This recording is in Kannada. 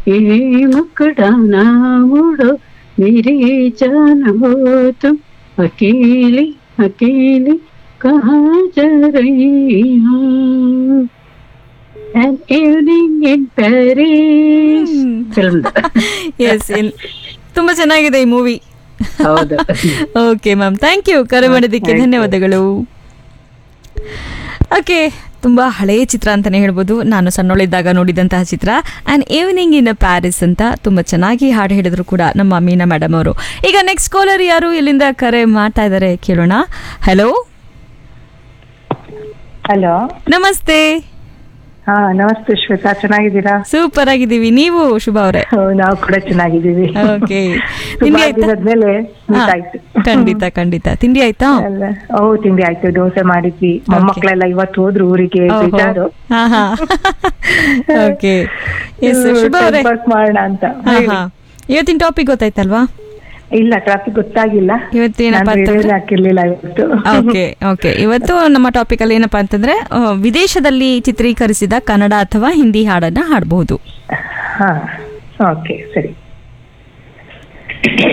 ये मुकड़ा ना मुड़ो मेरी जान हो तुम अकेली अकेली कहाँ जा रही हो An evening in Paris film. S, ತುಂಬಾ ಚೆನ್ನಾಗಿದೆ ಈ ಮೂವಿ. ಹೌದು. ಓಕೆ ಮ್ಯಾಮ್, ಥ್ಯಾಂಕ್ ಯು, ಕರೆ ಮಾಡೋದಕ್ಕೆ ಧನ್ಯವಾದಗಳು. ಓಕೆ, ತುಂಬ ಹಳೆಯ ಚಿತ್ರ ಅಂತಲೇ ಹೇಳ್ಬೋದು. ನಾನು ಸಣ್ಣೊಳಿದ್ದಾಗ ನೋಡಿದಂತಹ ಚಿತ್ರ ಆ್ಯಂಡ್ ಈವ್ನಿಂಗ್ ಇನ್ ಪ್ಯಾರಿಸ್ ಅಂತ ತುಂಬ ಚೆನ್ನಾಗಿ ಹಾಡು ಹೇಳಿದ್ರು ಕೂಡ ನಮ್ಮ ಮೀನಾ ಮೇಡಮ್ ಅವರು. ಈಗ ನೆಕ್ಸ್ಟ್ ಕಾಲರ್ ಯಾರು, ಎಲ್ಲಿಂದ ಕರೆ ಮಾಡ್ತಾ ಇದ್ದಾರೆ ಕೇಳೋಣ. ಹಲೋ ಹಲೋ, ನಮಸ್ತೆ. ಹಾ ನಮಸ್ತೆ ಶ್ವೇತಾ, ಚೆನ್ನಾಗಿದ್ದೀರಾ? ಸೂಪರ್ ಆಗಿದ್ದೀವಿ, ನೀವು ಶುಭ ಅವರೇ? ನಾವು ಕೂಡ ಚೆನ್ನಾಗಿದ್ದೀವಿ. ಓಕೆ, ತಿಂಡಿ ಆದ್ಮೇಲೆ ಆಯ್ತು. ಖಂಡಿತ ಖಂಡಿತ. ತಿಂಡಿ ಆಯ್ತಾ? ತಿಂಡಿ ಆಯ್ತು, ದೋಸೆ ಮಾಡಿದ್ವಿ. ಮೊಮ್ಮಕ್ಕಳೆಲ್ಲ ಇವತ್ತು ಹೋದ್ರು ಊರಿಗೆ, ಬೇಜಾರು. ಓಕೆ, ಶುಭ ಅವರೇ ಮಾಡೋಣ ಅಂತ. ಇವತ್ತಿನ ಟಾಪಿಕ್ ಗೊತ್ತಾಯ್ತಲ್ವಾ? ಇಲ್ಲ, ಟ್ರಾಫಿಕ್ ಗೊತ್ತಾಗಿಲ್ಲ. ಇವತ್ತೇನಪ್ಪ ಹಾಕಿರ್ಲಿಲ್ಲ ಇವತ್ತು. ಓಕೆ, ಇವತ್ತು ನಮ್ಮ ಟಾಪಿಕ್ ಅಲ್ಲಿ ಏನಪ್ಪಾ ಅಂತಂದ್ರೆ ವಿದೇಶದಲ್ಲಿ ಚಿತ್ರೀಕರಿಸಿದ ಕನ್ನಡ ಅಥವಾ ಹಿಂದಿ ಹಾಡನ್ನ ಹಾಡಬಹುದು. ಹಾ, ಓಕೆ, ಸರಿ.